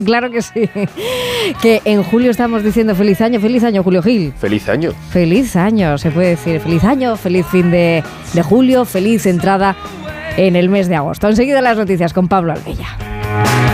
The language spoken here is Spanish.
Claro que sí. Que en julio estamos diciendo feliz año, Julio Gil. Feliz año. Feliz año, se puede decir. Feliz año, feliz fin de julio, feliz entrada en el mes de agosto. Enseguida las noticias con Pablo Albella.